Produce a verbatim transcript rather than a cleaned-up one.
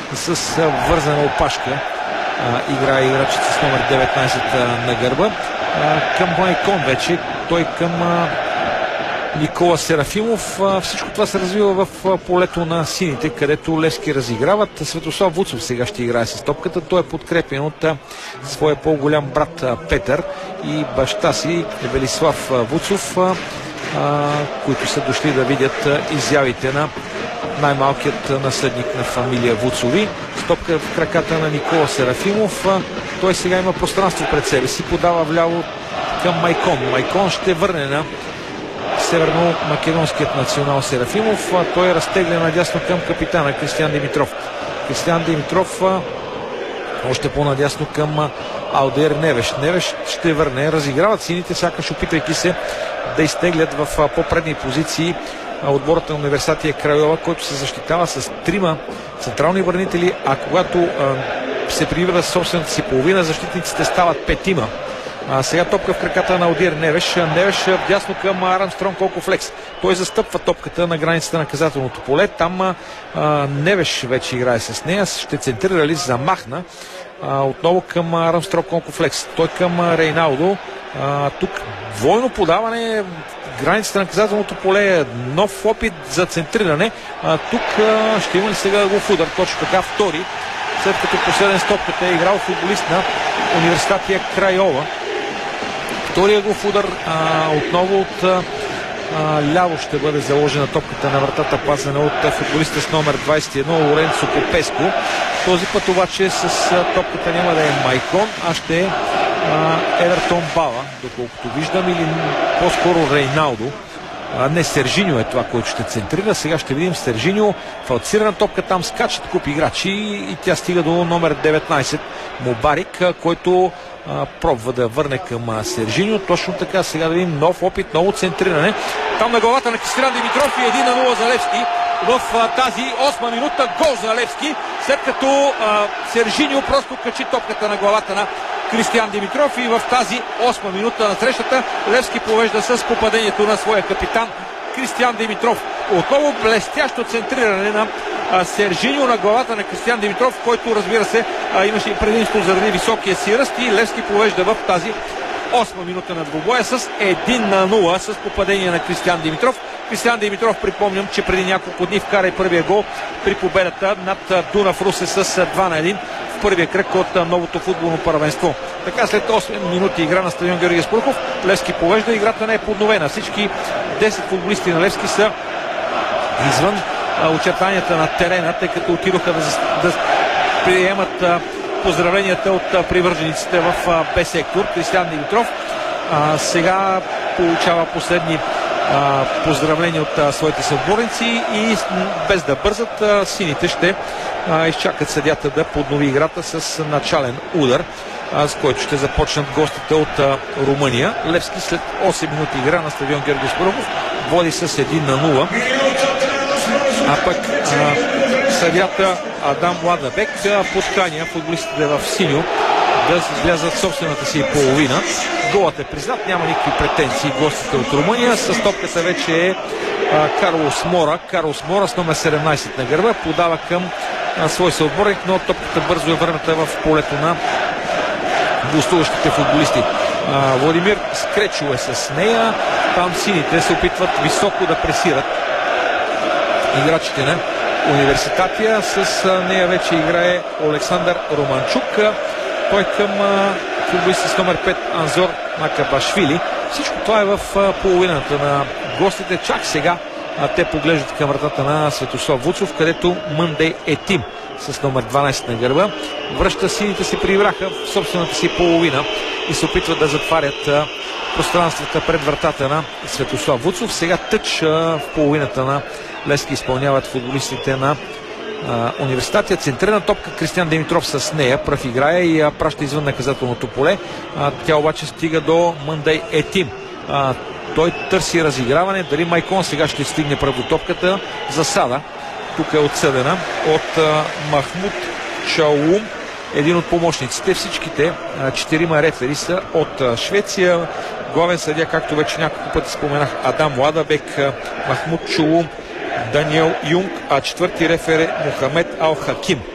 с вързана опашка играе играчът с номер деветнайсет на гърба. Към Майкон вече, той към Никола Серафимов. Всичко това се развива в полето на сините, където Левски разиграват. Светослав Вуцов сега ще играе с топката. Той е подкрепен от своя по-голям брат Петър и баща си Велислав Вуцов, които са дошли да видят изявите на най-малкият наследник на фамилия Вуцови. Топка в краката на Никола Серафимов. Той сега има пространство пред себе си. Подава вляво към Майкон. Майкон ще върне на северно-македонският национал Серафимов. Той разтегля надясно към капитана Кристиян Димитров. Кристиян Димитров още по-надясно към Алдер Невеш. Невеш ще върне. Разиграват сините, сякаш опитвайки се да изтеглят в по-предни позиции отборът на Университет Крайова, който се защитава с трима централни върнители, а когато а, се прибира собствената си половина, защитниците стават петима. А, сега топка в краката на Алдир Невеш. Невеш вдясно към Армстронг Колкофлекс. Той застъпва топката на границата на наказателното поле. Там а, Невеш вече играе с нея. Ще центрира ли, замахна. А, отново към Армстронг Колкофлекс. Той към Рейналдо. А, тук двойно подаване. Границата на наказателното поле, нов опит за центриране. А, тук а, ще има ли сега гол удар? Точно така, втори. След като последен стопката е играл футболист на Университет Крайова. Втория гол удар отново от а, ляво ще бъде заложена топката на вратата, пазена от футболиста с номер двайсет и едно Лоренцо Попеско. Този път обаче с а, топката няма да е Майкон, а ще е Евертон Бала, доколкото виждам, или по-скоро Рейналдо. А, не, Сержиньо е това, който ще центрира. Сега ще видим Сержиньо. Фалцирана топка, там скачат куп играчи и тя стига до номер деветнайсет Мубарик, който а, пробва да върне към а, Сержиньо. Точно така, сега да видим нов опит, ново центриране. Там на главата на Кристиян Димитров и един на нула за Левски. В а, тази осма минута гол за Левски, след като а, Сержиньо просто качи топката на главата на Кристиян Димитров и в тази осма минута на срещата Левски повежда с попадението на своя капитан Кристиян Димитров. Отново блестящо центриране на а, Сержиньо на главата на Кристиян Димитров, който, разбира се, а, имаше и предимство заради високия си ръст, и Левски повежда в тази осма минута на двубоя с един на нула с попадение на Кристиян Димитров. Кристиян Димитров, припомням, че преди няколко дни вкара и първия гол при победата над Дунав Русе с два на един в първия кръг от новото футболно първенство. Така, след осем минути игра на стадион Георги Спарухов, Левски повежда. Играта не е подновена. Всички десет футболисти на Левски са извън а, очертанията на терена, тъй като отидоха да, да приемат а, поздравленията от а, привържениците в а, Б сектор. Кристиян Димитров а, сега получава последни а, поздравления от а, своите съотборници и без да бързат, а, сините ще а, изчакат съдята да поднови играта с начален удар, а, с който ще започнат гостите от а, Румъния. Левски след осем минути игра на стадион Георги Спарухов води с един на нула. А пък а, съдията Адам Ладабек подканя футболистите в синьо да излязат в собствената си половина. Голът е признат, няма никакви претенции гостите от Румъния. С топката вече е а, Карлос Мора. Карлос Мора с номер седемнайсет на гърба подава към а, свой съотборник, но топката бързо е върната в полето на гостуващите футболисти. А, Владимир Скречо е с нея. Там сините се опитват високо да пресират играчите на Университатия. С нея вече играе Александър Романчук. Той към футболиста с номер пет Анзор Макабашвили. Всичко това е в половината на гостите. Чак сега а, те поглеждат към вратата на Светослав Вуцов, където Мъндей Етим с номер дванайсет на гърба връща сините си при враха в собствената си половина и се опитват да затварят а, пространствата пред вратата на Светослав Вуцов. Сега тъч а, в половината на Левски изпълняват футболистите на а, Университатия. Центрирана топка, Кристиян Димитров с нея пръв играе и а, праща извън наказателното поле. А, тя обаче стига до Мъндей Етим. А, той търси разиграване. Дали Майкон сега ще стигне правотопката? Засада тук е отсъдена от а, Махмуд Чаум, един от помощниците. Всичките а, четирима рефери са от а, Швеция. Главен съдия, както вече няколко пъти споменах, Адам Ладабек, Махмуд Чулум, Даниел Юнг, а четвърти рефер е Мохамед Ал Хаким.